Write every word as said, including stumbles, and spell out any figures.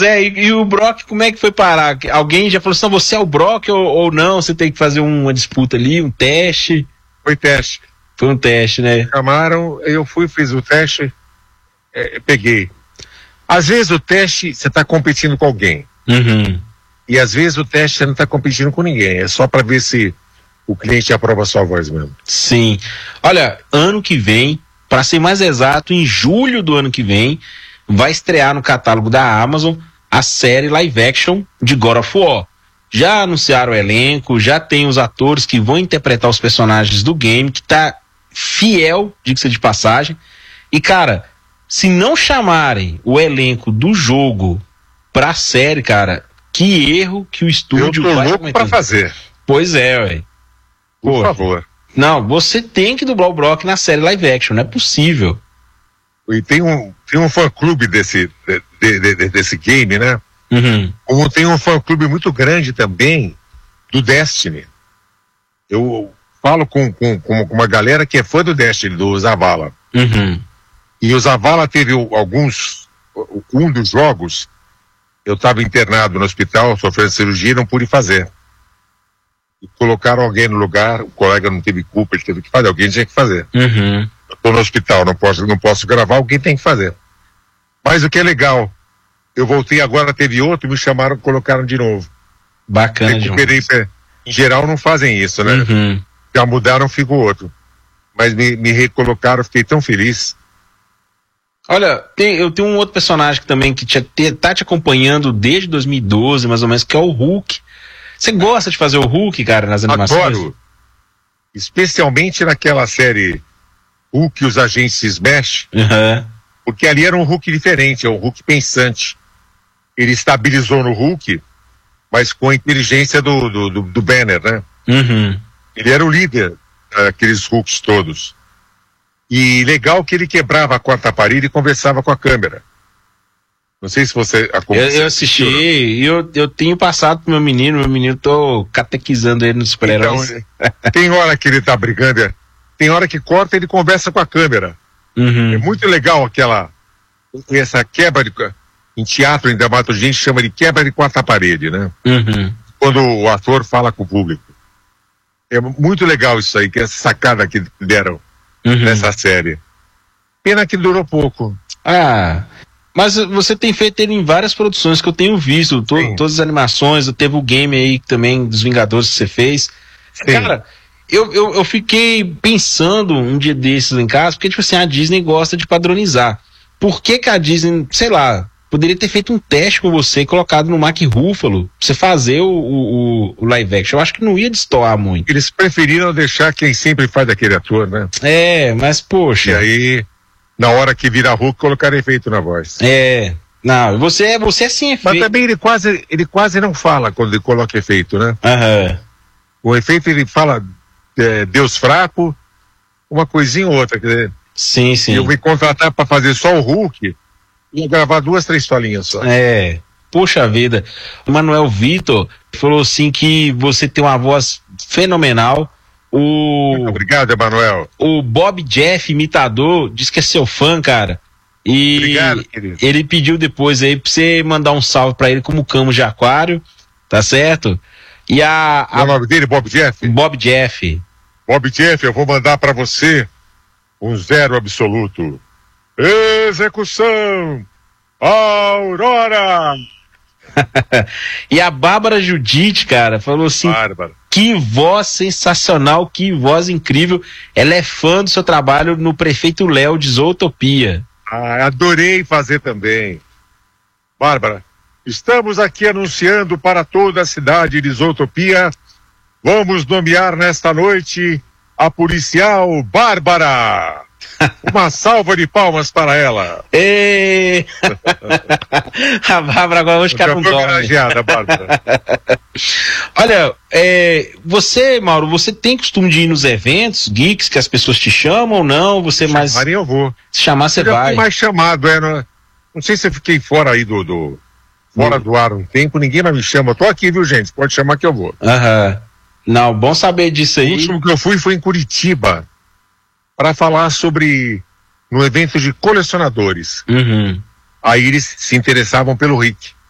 Pois é, e, e o Brock, como é que foi parar? Alguém já falou assim, não, você é o Brock ou, ou não? Você tem que fazer uma disputa ali, um teste? Foi teste. Foi um teste, né? Chamaram, eu fui, fiz o teste, é, peguei. Às vezes o teste, você está competindo com alguém. Uhum. E às vezes o teste você não está competindo com ninguém. É só para ver se o cliente aprova a sua voz mesmo. Sim. Olha, ano que vem, para ser mais exato, em julho do ano que vem, vai estrear no catálogo da Amazon a série live action de God of War. Já anunciaram o elenco, já tem os atores que vão interpretar os personagens do game, que tá fiel, diga-se de passagem. E, cara, se não chamarem o elenco do jogo pra série, cara, que erro que o estúdio Eu tô vai louco cometer. pra fazer. Pois é, ué. Por Pô, favor. Não, você tem que dublar o Brock na série live action, não é possível. E tem um, tem um fã-clube desse, de, de, de, desse game, né? Uhum. Como tem um fã-clube muito grande também do Destiny. Eu falo com, com, com uma galera que é fã do Destiny, do Zavala. Uhum. E o Zavala teve alguns, um dos jogos, eu estava internado no hospital, sofrendo cirurgia e não pude fazer. E colocaram alguém no lugar, o colega não teve culpa, ele teve que fazer, alguém tinha que fazer. Uhum. Eu estou no hospital, não posso, não posso gravar, alguém tem que fazer. Mas o que é legal, eu voltei agora, teve outro, me chamaram, colocaram de novo. Bacana, Recuperei, demais. em geral não fazem isso, né? Uhum. Já mudaram, fica o outro. Mas me, me recolocaram, fiquei tão feliz. Olha, tem, eu tenho um outro personagem que também que te, te, tá te acompanhando desde dois mil e doze, mais ou menos, que é o Hulk. Você gosta de fazer o Hulk, cara, nas animações? Adoro. Especialmente naquela série Hulk e os Agentes Smash, Uhum. porque ali era um Hulk diferente, é um Hulk pensante. Ele estabilizou no Hulk, mas com a inteligência do, do, do, do Banner, né? Uhum. Ele era o líder daqueles Hulks todos. E legal que ele quebrava a quarta parede e conversava com a câmera. Não sei se você acompanhou. Eu, eu assisti e eu, eu tenho passado pro meu menino, meu menino, tô catequizando ele nos super-heróis. Então, tem hora que ele tá brigando, tem hora que corta e ele conversa com a câmera. Uhum. É muito legal aquela, essa quebra de, em teatro, em dramaturgia, a gente chama de quebra de quarta parede, né? Uhum. Quando o ator fala com o público. É muito legal isso aí, que essa sacada que deram uhum. nessa série. Pena que durou pouco. Ah, mas você tem feito ele em várias produções que eu tenho visto, to, todas as animações, teve o game aí também dos Vingadores que você fez. Sim. Cara, eu, eu, eu fiquei pensando um dia desses em casa, porque tipo assim, a Disney gosta de padronizar. Por que que a Disney, sei lá, poderia ter feito um teste com você e colocado no Mark Ruffalo pra você fazer o, o, o live action? Eu acho que não ia destoar muito. Eles preferiram deixar quem sempre faz daquele ator, né? É, mas poxa. E aí, na hora que vira Hulk, colocar efeito na voz. É, não, você é, você é sim efeito. Mas também ele quase, ele quase não fala quando ele coloca efeito, né? Aham. O efeito ele fala é, Deus fraco, uma coisinha ou outra. Quer dizer, sim, sim. Eu me contratar para fazer só o Hulk, ia gravar duas, três falinhas só. É, poxa vida. O Manuel Vitor falou assim que você tem uma voz fenomenal. O... Muito obrigado, Emanuel. O Bob Jeff, imitador, diz que é seu fã, cara. E obrigado, querido. Ele pediu depois aí pra você mandar um salve pra ele como Camo de Aquário, tá certo? E a... a... O nome dele, Bob Jeff? Bob Jeff. Bob Jeff, eu vou mandar pra você um zero absoluto. Execução! Aurora! E a Bárbara Judite, cara, falou assim: Bárbara. Que voz sensacional, que voz incrível. Ela é fã do seu trabalho no Prefeito Léo de Zootopia. Ah, adorei fazer também. Bárbara, estamos aqui anunciando para toda a cidade de Zootopia. Vamos nomear nesta noite a policial Bárbara. Uma salva de palmas para ela. E... a Bárbara agora vai ficar com dó. Bárbara. Olha, é, você, Mauro, você tem costume de ir nos eventos geeks que as pessoas te chamam ou não? Você Se mais chamarem, eu vou. Se chamar, você eu vai. Eu fui mais chamado, é, não, não sei se eu fiquei fora aí do, do fora hum. do ar um tempo, ninguém mais me chama. Eu tô aqui, viu, gente? Pode chamar que eu vou. Aham. Não, bom saber disso aí. O último que eu fui foi em Curitiba, para falar sobre no evento de colecionadores. Uhum. Aí eles se interessavam pelo Rick.